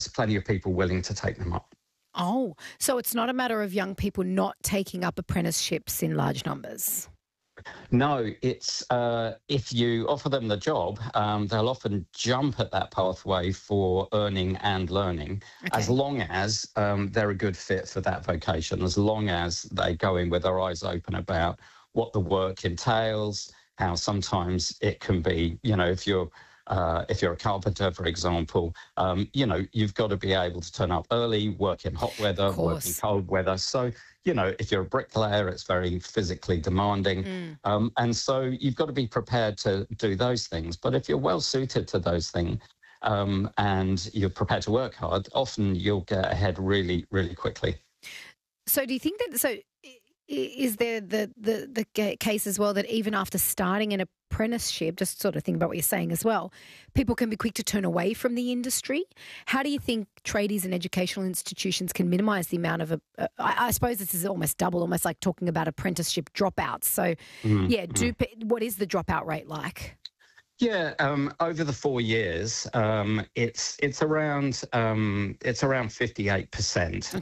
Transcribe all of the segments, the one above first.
plenty of people willing to take them up. Oh, so it's not a matter of young people not taking up apprenticeships in large numbers? No, it's if you offer them the job, they'll often jump at that pathway for earning and learning, as long as they're a good fit for that vocation, as long as they go in with their eyes open about what the work entails, how sometimes it can be, if you're a carpenter, for example, you've got to be able to turn up early, work in hot weather, work in cold weather. So, if you're a bricklayer, it's very physically demanding. And so you've got to be prepared to do those things. But if you're well suited to those things and you're prepared to work hard, often you'll get ahead really, really quickly. So do you think that, is there the case as well that even after starting an apprenticeship, just sort of think about what you're saying as well, people can be quick to turn away from the industry? How do you think tradies and educational institutions can minimise the amount of, I suppose this is almost double, almost like talking about apprenticeship dropouts. So, what is the dropout rate like? Yeah, over the 4 years, it's around 58%.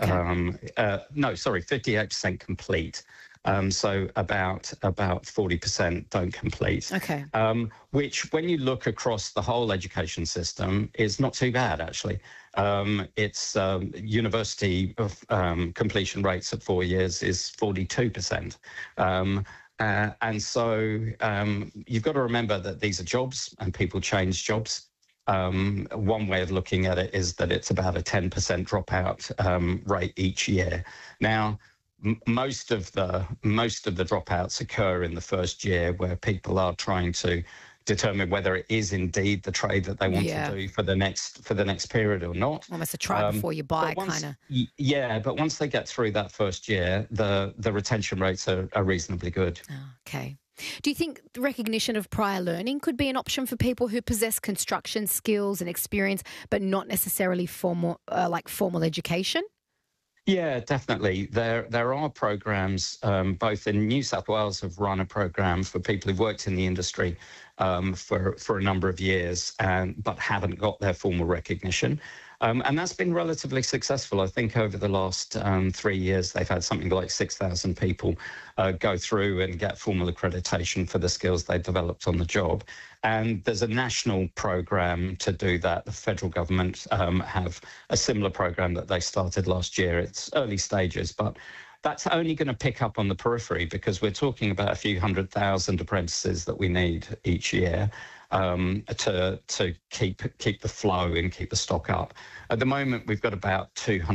58% complete. So about 40% don't complete. Okay. Which, when you look across the whole education system, is not too bad actually. It's university completion rates at 4 years is 42%. And so you've got to remember that these are jobs and people change jobs. One way of looking at it is that it's about a 10% dropout rate each year. Now, most of the dropouts occur in the first year, where people are trying to determine whether it is indeed the trade that they want to do for the next period or not. Almost a try before you buy kind of. Yeah, but once they get through that first year, the retention rates are reasonably good. Oh, okay. Do you think the recognition of prior learning could be an option for people who possess construction skills and experience, but not necessarily formal education? Yeah, definitely. There are programs, both in New South Wales have run a program for people who've worked in the industry for a number of years, but haven't got their formal recognition. And that's been relatively successful. I think over the last 3 years, they've had something like 6,000 people go through and get formal accreditation for the skills they developed on the job. And there's a national program to do that. The federal government have a similar program that they started last year. It's early stages, but that's only going to pick up on the periphery, because we're talking about a few 100,000 apprentices that we need each year to keep the flow and keep the stock up. At the moment, we've got about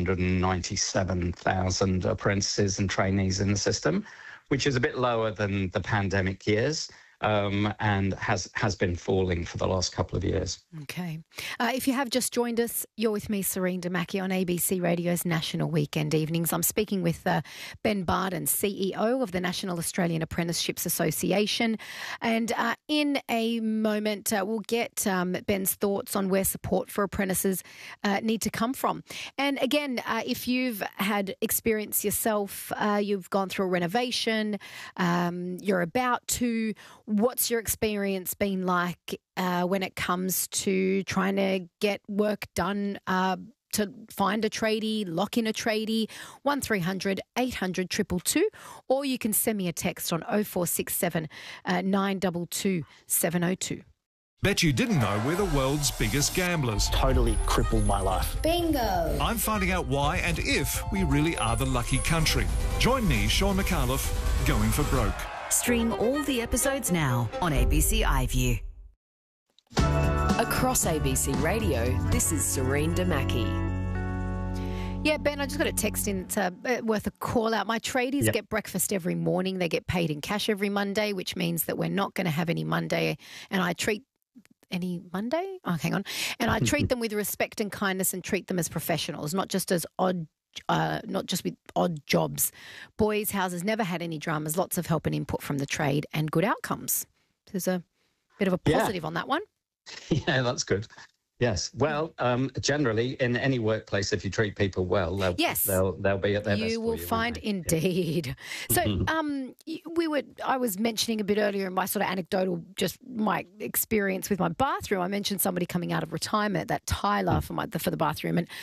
297,000 apprentices and trainees in the system, which is a bit lower than the pandemic years. And has been falling for the last couple of years. Okay. If you have just joined us, you're with me, Serene Damaki, on ABC Radio's National Weekend Evenings. I'm speaking with Ben Barden, CEO of the National Australian Apprenticeships Association. And in a moment, we'll get Ben's thoughts on where support for apprentices need to come from. And again, if you've had experience yourself, you've gone through a renovation, you're about to, what's your experience been like when it comes to trying to get work done, to find a tradie, lock in a tradie? 1300 800 222, or you can send me a text on 0467 922 702. Bet you didn't know we're the world's biggest gamblers. Totally crippled my life. Bingo. I'm finding out why and if we really are the lucky country. Join me, Sean McAuliffe, Going for Broke. Stream all the episodes now on ABC iView. Across ABC Radio, this is Serene Damaki. Yeah, Ben, I just got a text in. It's worth a call out. My tradies get breakfast every morning. They get paid in cash every Monday, which means that we're not going to have any Monday. And I treat any Monday? Oh, hang on. And I treat them with respect and kindness and treat them as professionals, not just with odd jobs. Boys' houses never had any dramas, lots of help and input from the trade and good outcomes. There's a bit of a positive on that one. Yeah, that's good. Yes. Well, generally, in any workplace, if you treat people well, they'll be at their best. You will find, indeed. So, I was mentioning a bit earlier in my sort of anecdotal, just my experience with my bathroom. I mentioned somebody coming out of retirement, that Tyler for the bathroom, and